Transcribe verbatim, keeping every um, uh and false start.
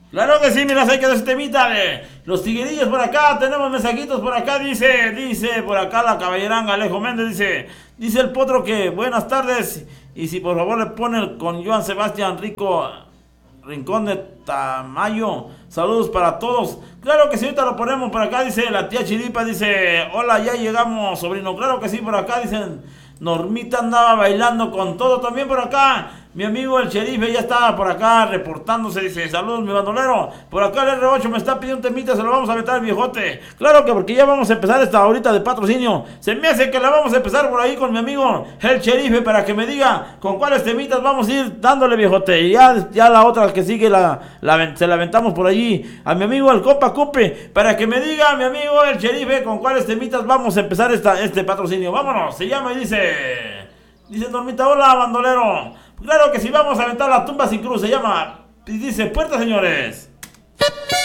Claro que sí, mira, hay que dar este temita de los tiguerillos por acá, tenemos mensajitos por acá, dice, dice, por acá la caballeranga Alejo Méndez, dice, dice el potro que buenas tardes, y si por favor le pone con Joan Sebastián Rico, Rincón de Tamayo, saludos para todos, claro que sí, ahorita lo ponemos por acá, dice la tía Chiripa, dice, hola, ya llegamos, sobrino, claro que sí, por acá, dicen, Normita andaba bailando con todo, también por acá, mi amigo el sheriff ya estaba por acá reportándose, dice, saludos mi bandolero, por acá el R ocho me está pidiendo un temita, se lo vamos a meter al viejote, claro que porque ya vamos a empezar esta horita de patrocinio, se me hace que la vamos a empezar por ahí con mi amigo el sheriff para que me diga con cuáles temitas vamos a ir dándole viejote, y ya, ya la otra que sigue la, la, se la aventamos por allí a mi amigo el Copa Cupe, para que me diga mi amigo el sheriff con cuáles temitas vamos a empezar esta, este patrocinio, vámonos, se llama y dice, dice Normita, hola bandolero. Claro que si vamos a aventar la tumba sin cruz, se llama, y dice, puerta señores.